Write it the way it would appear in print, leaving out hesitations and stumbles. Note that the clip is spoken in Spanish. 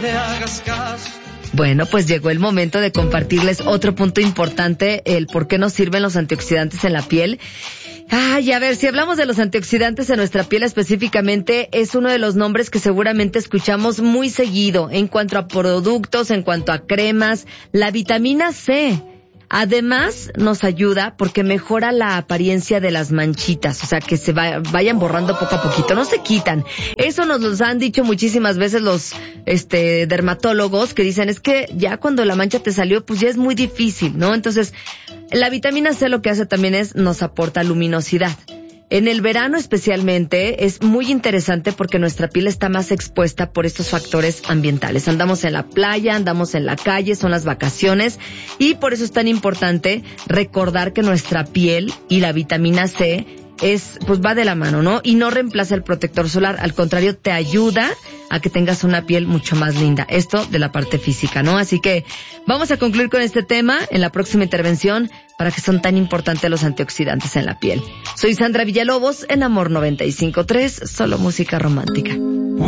le hagas caso. Bueno, pues llegó el momento de compartirles otro punto importante, el por qué nos sirven los antioxidantes en la piel. Ay, a ver, si hablamos de los antioxidantes en nuestra piel específicamente, es uno de los nombres que seguramente escuchamos muy seguido en cuanto a productos, en cuanto a cremas. La vitamina C. Además, nos ayuda porque mejora la apariencia de las manchitas, o sea, que se vayan borrando poco a poquito, no se quitan. Eso nos lo han dicho muchísimas veces los dermatólogos, que dicen, es que ya cuando la mancha te salió, pues ya es muy difícil, ¿no? Entonces, la vitamina C lo que hace también es, nos aporta luminosidad. En el verano especialmente es muy interesante porque nuestra piel está más expuesta por estos factores ambientales. Andamos en la playa, andamos en la calle, son las vacaciones y por eso es tan importante recordar que nuestra piel y la vitamina C pues va de la mano, ¿no? Y no reemplaza el protector solar, al contrario, te ayuda a que tengas una piel mucho más linda. Esto de la parte física, ¿no? Así que vamos a concluir con este tema en la próxima intervención para que son tan importantes los antioxidantes en la piel. Soy Sandra Villalobos en Amor 95.3, solo música romántica.